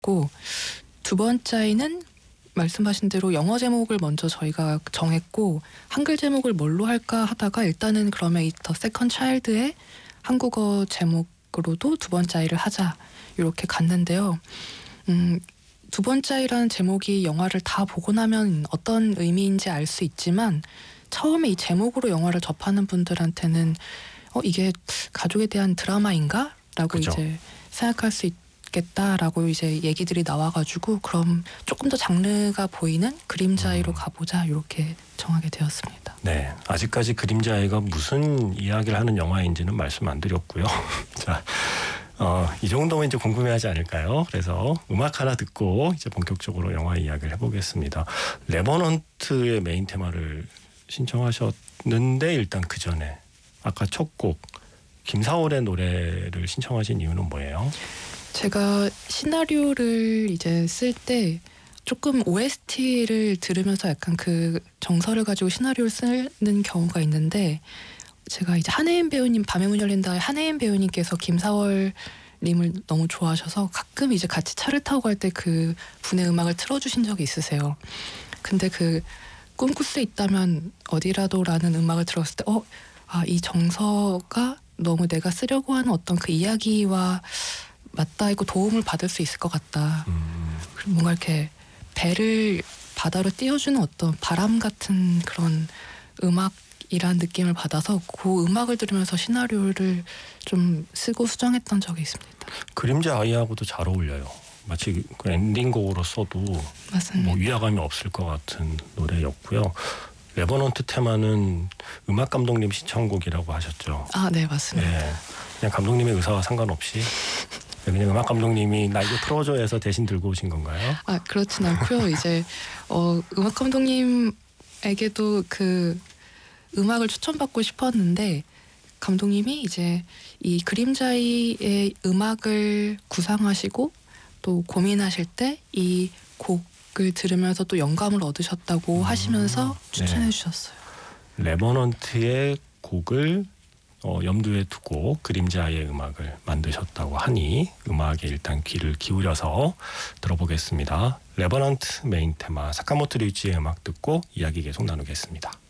고 두 번째는 말씀하신 대로 영어 제목을 먼저 저희가 정했고 한글 제목을 뭘로 할까 하다가 일단은 그러면 이 더 세컨 차일드의 한국어 제목으로도 두 번째 아이를 하자 이렇게 갔는데요. 두 번째 아이라는 제목이 영화를 다 보고 나면 어떤 의미인지 알 수 있지만 처음에 이 제목으로 영화를 접하는 분들한테는 이게 가족에 대한 드라마인가? 라고 그죠. 이제 생각할 수 있겠다라고 이제 얘기들이 나와가지고 그럼 조금 더 장르가 보이는 그림자이로 가보자 이렇게 정하게 되었습니다. 네, 아직까지 그림자애가 무슨 이야기를 하는 영화인지는 말씀 안 드렸고요. 자, 이 정도면 이제 궁금해하지 않을까요? 그래서 음악 하나 듣고 이제 본격적으로 영화 이야기를 해보겠습니다. 레버넌트의 메인 테마를 신청하셨는데 일단 그 전에 아까 첫 곡 김사월의 노래를 신청하신 이유는 뭐예요? 제가 시나리오를 이제 쓸 때 조금 OST를 들으면서 약간 그 정서를 가지고 시나리오를 쓰는 경우가 있는데 제가 이제 한혜인 배우님 밤의 문 열린다의 한혜인 배우님께서 김사월 님을 너무 좋아하셔서 가끔 이제 같이 차를 타고 갈 때 그 분의 음악을 틀어주신 적이 있으세요. 근데 그 꿈꿀 수 있다면 어디라도라는 음악을 들었을 때 이 정서가 너무 내가 쓰려고 하는 어떤 그 이야기와 맞닿아 있고 도움을 받을 수 있을 것 같다. 그리고 뭔가 이렇게 배를 바다로 띄워주는 어떤 바람 같은 그런 음악이란 느낌을 받아서 그 음악을 들으면서 시나리오를 좀 쓰고 수정했던 적이 있습니다. 그림자 아이하고도 잘 어울려요. 마치 그 엔딩곡으로 써도 맞습니다. 뭐 위화감이 없을 것 같은 노래였고요. 레버넌트 테마는 음악 감독님 신청곡이라고 하셨죠. 네, 맞습니다. 네, 그냥 감독님의 의사와 상관없이 그냥 음악 감독님이 나 이거 틀어줘 해서 대신 들고 오신 건가요? 그렇진 않고요. 이제 음악 감독님에게도 그 음악을 추천받고 싶었는데 감독님이 이제 이 그림자이의 음악을 구상하시고 또 고민하실 때 이 곡을 들으면서 또 영감을 얻으셨다고 하시면서 추천해 주셨어요. 레버넌트의 곡을 염두에 두고 그림자의 음악을 만드셨다고 하니 음악에 일단 귀를 기울여서 들어보겠습니다. 레버넌트 메인 테마 사카모토 류이치의 음악 듣고 이야기 계속 나누겠습니다.